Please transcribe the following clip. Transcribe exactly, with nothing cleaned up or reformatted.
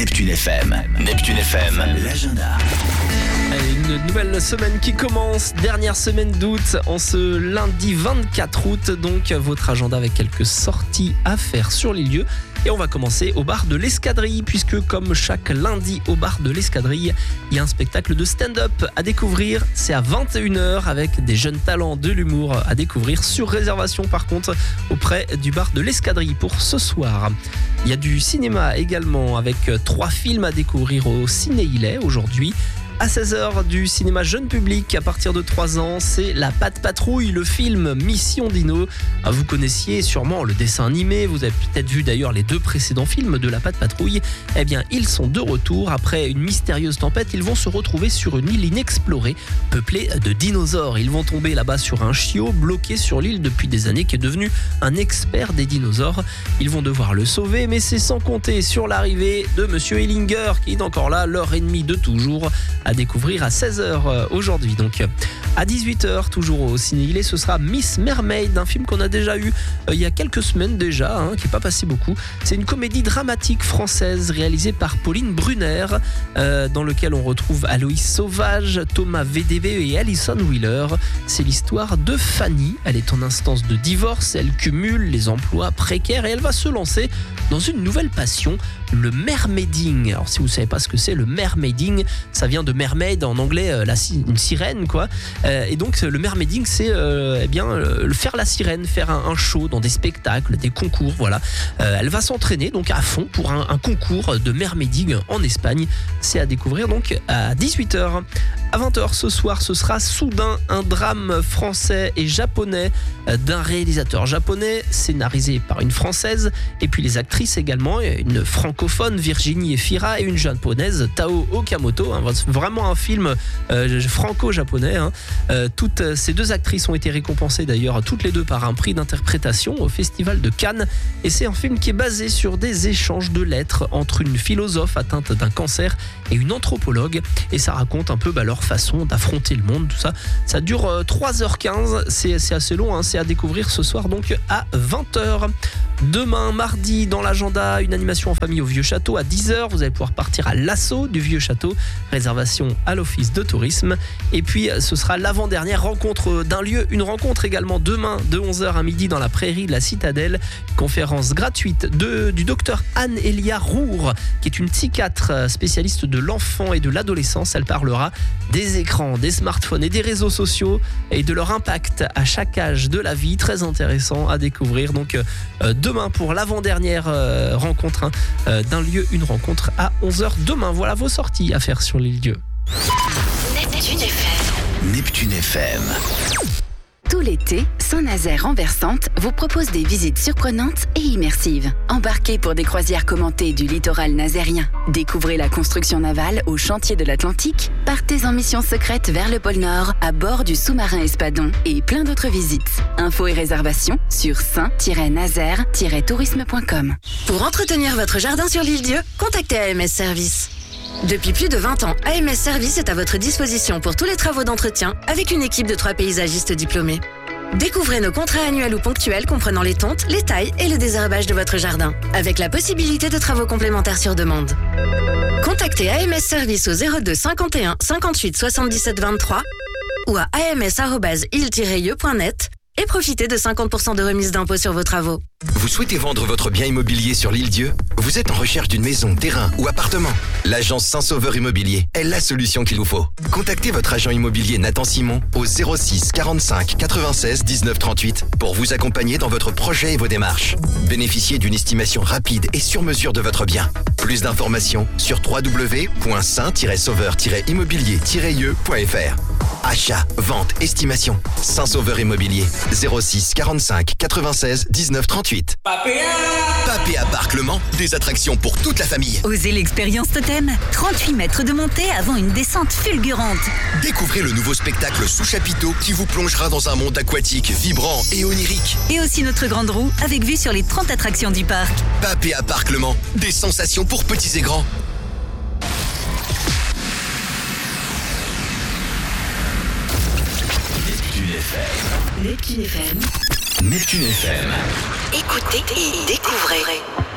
Neptune F M. Neptune F M, l'agenda. Une nouvelle semaine qui commence, dernière semaine d'août, en ce lundi vingt-quatre août, donc votre agenda avec quelques sorties à faire sur les lieux. Et on va commencer au bar de l'Escadrille, puisque comme chaque lundi au bar de l'Escadrille, il y a un spectacle de stand-up à découvrir. C'est à vingt et une heures avec des jeunes talents de l'humour à découvrir sur réservation par contre auprès du bar de l'Escadrille pour ce soir. Il y a du cinéma également avec trois films à découvrir au Ciné-Hillet aujourd'hui. À seize heures, du cinéma jeune public à partir de trois ans, c'est La Patte Patrouille, le film Mission Dino. Vous connaissiez sûrement le dessin animé, vous avez peut-être vu d'ailleurs les deux précédents films de La Patte Patrouille. Eh bien, ils sont de retour. Après une mystérieuse tempête, ils vont se retrouver sur une île inexplorée, peuplée de dinosaures. Ils vont tomber là-bas sur un chiot bloqué sur l'île depuis des années, qui est devenu un expert des dinosaures. Ils vont devoir le sauver, mais c'est sans compter sur l'arrivée de Monsieur Ellinger, qui est encore là, leur ennemi de toujours, à découvrir à seize heures aujourd'hui. Donc à dix-huit heures, toujours au Ciné-Hillet, ce sera Miss Mermaid, un film qu'on a déjà eu euh, il y a quelques semaines déjà, hein, qui n'est pas passé beaucoup. C'est une comédie dramatique française réalisée par Pauline Brunner, euh, dans lequel on retrouve Aloïs Sauvage, Thomas V D B et Alison Wheeler. C'est l'histoire de Fanny. Elle est en instance de divorce, elle cumule les emplois précaires et elle va se lancer dans une nouvelle passion, le mermaiding. Alors si vous ne savez pas ce que c'est, le mermaiding, ça vient de mermaid en anglais, euh, la, une sirène quoi. Euh, et donc le mermaiding, c'est euh, eh bien euh, faire la sirène, faire un, un show dans des spectacles, des concours, voilà. Euh, elle va s'entraîner donc à fond pour un, un concours de mermaiding en Espagne. C'est à découvrir donc à dix-huit heures. À vingt heures ce soir, ce sera Soudain, un drame français et japonais d'un réalisateur japonais scénarisé par une française et puis les actrices également, une francophone Virginie Efira et une japonaise Tao Okamoto, hein, vraiment un film euh, franco-japonais, hein. Euh, toutes ces deux actrices ont été récompensées d'ailleurs toutes les deux par un prix d'interprétation au Festival de Cannes et c'est un film qui est basé sur des échanges de lettres entre une philosophe atteinte d'un cancer et une anthropologue et ça raconte un peu bah, leur façon d'affronter le monde, tout ça. Ça dure euh, trois heures quinze, c'est, c'est assez long, hein, c'est à découvrir ce soir donc à vingt heures. Demain, mardi, dans l'agenda, une animation en famille au Vieux Château à dix heures. Vous allez pouvoir partir à l'assaut du Vieux Château. Réservation à l'Office de tourisme. Et puis, ce sera l'avant-dernière rencontre d'un lieu. Une rencontre également demain de onze heures à midi dans la prairie de la Citadelle. Conférence gratuite de, du docteur Anne-Elia Roure, qui est une psychiatre spécialiste de l'enfant et de l'adolescence. Elle parlera des écrans, des smartphones et des réseaux sociaux et de leur impact à chaque âge de la vie. Très intéressant à découvrir. Donc, euh, demain pour l'avant-dernière euh, rencontre hein, euh, d'un lieu, une rencontre à onze heures demain. Voilà vos sorties à faire sur les lieux. Neptune F M. Neptune F M. Tout l'été, Saint-Nazaire Renversante vous propose des visites surprenantes et immersives. Embarquez pour des croisières commentées du littoral nazérien. Découvrez la construction navale au chantier de l'Atlantique. Partez en mission secrète vers le pôle Nord à bord du sous-marin Espadon et plein d'autres visites. Infos et réservations sur saint tiret nazaire tiret tourisme point com. Pour entretenir votre jardin sur l'île Dieu, contactez A M S Service. Depuis plus de vingt ans, A M S Service est à votre disposition pour tous les travaux d'entretien avec une équipe de trois paysagistes diplômés. Découvrez nos contrats annuels ou ponctuels comprenant les tontes, les tailles et le désherbage de votre jardin, avec la possibilité de travaux complémentaires sur demande. Contactez A M S Service au zéro deux cinquante et un cinquante-huit soixante-dix-sept vingt-trois ou à a m s arobase il tiret i e point net et profitez de cinquante pour cent de remise d'impôt sur vos travaux. Vous souhaitez vendre votre bien immobilier sur l'île Dieu ? Vous êtes en recherche d'une maison, terrain ou appartement ? L'agence Saint-Sauveur Immobilier est la solution qu'il vous faut. Contactez votre agent immobilier Nathan Simon au zéro six quarante-cinq quatre-vingt-seize dix-neuf trente-huit pour vous accompagner dans votre projet et vos démarches. Bénéficiez d'une estimation rapide et sur mesure de votre bien. Plus d'informations sur w w w point saint tiret sauveur tiret immobilier tiret i e point f r. Achat, vente, estimation. Saint-Sauveur Immobilier zéro six quarante-cinq quatre-vingt-seize dix-neuf trente-huit. Papéa Parc Le Mans, des attractions pour toute la famille. Osez l'expérience Totem, trente-huit mètres de montée avant une descente fulgurante. Découvrez le nouveau spectacle Sous Chapiteau qui vous plongera dans un monde aquatique, vibrant et onirique. Et aussi notre grande roue avec vue sur les trente attractions du parc. Papéa Parc Le Mans, des sensations pour petits et grands. Neptune F M. Neptune F M. Écoutez et découvrez.